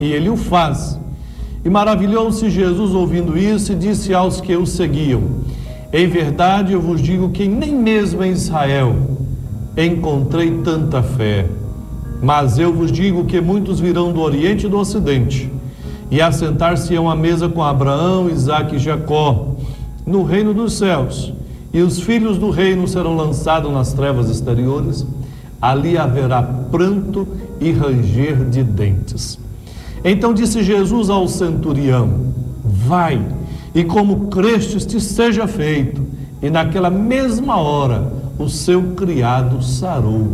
E ele o faz. E maravilhou-se Jesus ouvindo isso e disse aos que o seguiam: em verdade eu vos digo que nem mesmo em Israel encontrei tanta fé. Mas eu vos digo que muitos virão do Oriente e do Ocidente e assentar-se-ão à mesa com Abraão, Isaque e Jacó no reino dos céus. E os filhos do reino serão lançados nas trevas exteriores. Ali haverá pranto e ranger de dentes. Então disse Jesus ao centurião: vai, e como crestes te seja feito. E naquela mesma hora o seu criado sarou.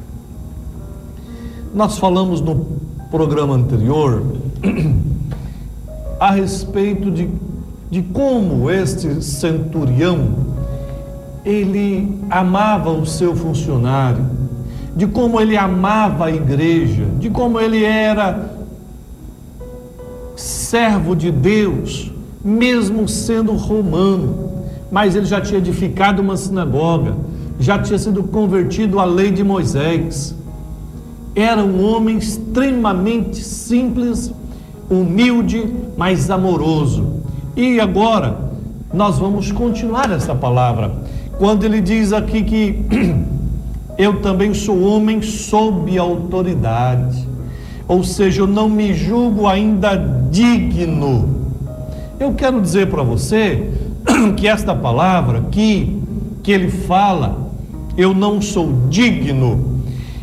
Nós falamos no programa anterior a respeito de como este centurião, ele amava o seu funcionário, de como ele amava a igreja, de como ele era servo de Deus, mesmo sendo romano, mas ele já tinha edificado uma sinagoga, já tinha sido convertido à lei de Moisés. Era um homem extremamente simples, humilde, mas amoroso. E agora nós vamos continuar essa palavra, quando ele diz aqui que eu também sou homem sob autoridade, ou seja, eu não me julgo ainda digno. Eu quero dizer para você que esta palavra que ele fala, eu não sou digno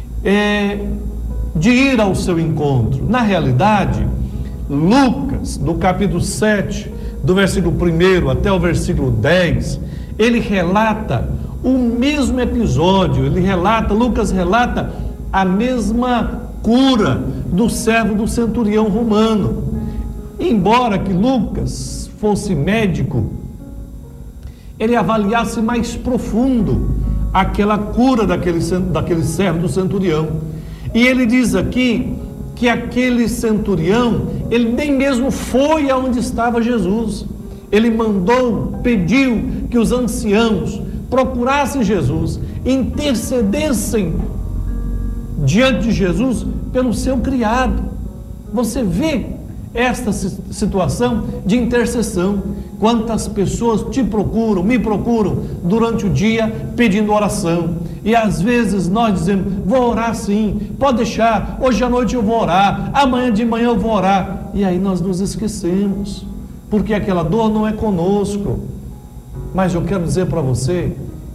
de ir ao seu encontro. Na realidade, Lucas, no capítulo 7, do versículo 1 até o versículo 10, ele relata o mesmo episódio, Lucas relata a mesma cura do servo do centurião romano. Embora que Lucas fosse médico, ele avaliasse mais profundo aquela cura daquele servo do centurião. E ele diz aqui que aquele centurião, ele nem mesmo foi aonde estava Jesus. Ele pediu que os anciãos procurassem Jesus, intercedessem diante de Jesus pelo seu criado. Você vê esta situação de intercessão. Quantas pessoas me procuram durante o dia pedindo oração. E às vezes nós dizemos: vou orar sim, pode deixar, hoje à noite eu vou orar, amanhã de manhã eu vou orar. E aí nós nos esquecemos, porque aquela dor não é conosco. Mas eu quero dizer para você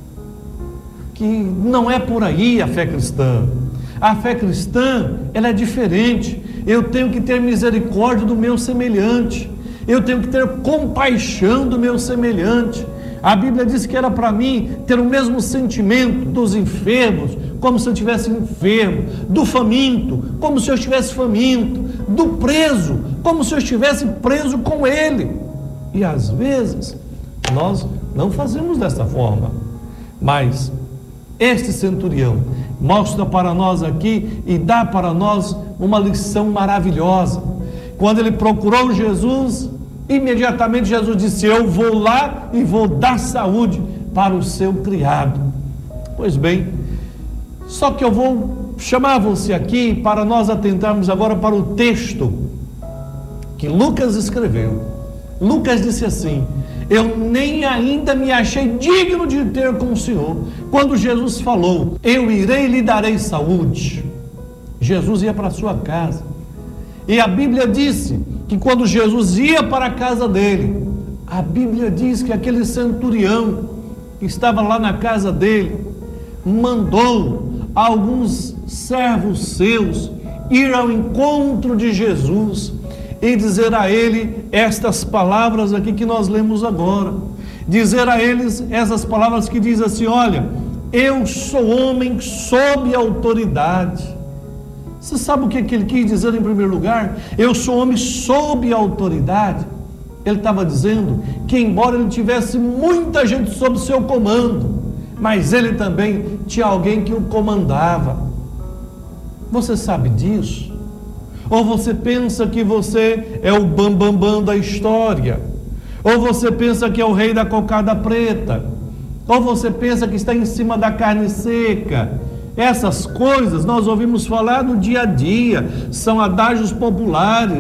que não é por aí a fé cristã. A fé cristã, ela é diferente. Eu tenho que ter misericórdia do meu semelhante. Eu tenho que ter compaixão do meu semelhante. A Bíblia diz que era para mim ter o mesmo sentimento dos enfermos, como se eu estivesse enfermo, do faminto, como se eu estivesse faminto, do preso, como se eu estivesse preso com ele. E às vezes nós não fazemos dessa forma, mas este centurião mostra para nós aqui e dá para nós uma lição maravilhosa. Quando ele procurou Jesus, imediatamente Jesus disse: eu vou lá e vou dar saúde para o seu criado. Pois bem, só que eu vou chamar você aqui para nós atentarmos agora para o texto que Lucas escreveu. Lucas disse assim: eu nem ainda me achei digno de ter com o Senhor. Quando Jesus falou: eu irei e lhe darei saúde, Jesus ia para a sua casa. E a Bíblia disse que quando Jesus ia para a casa dele, a Bíblia diz que aquele centurião que estava lá na casa dele mandou alguns servos seus ir ao encontro de Jesus e dizer a ele estas palavras aqui que nós lemos agora. Dizer a eles essas palavras que diz assim: olha, eu sou homem sob autoridade. Você sabe o que ele quis dizer em primeiro lugar? Eu sou homem sob autoridade. Ele estava dizendo que embora ele tivesse muita gente sob seu comando, mas ele também tinha alguém que o comandava. Você sabe disso? Ou você pensa que você é o bambambam da história? Ou você pensa que é o rei da cocada preta? Ou você pensa que está em cima da carne seca? Essas coisas nós ouvimos falar no dia a dia, são adágios populares,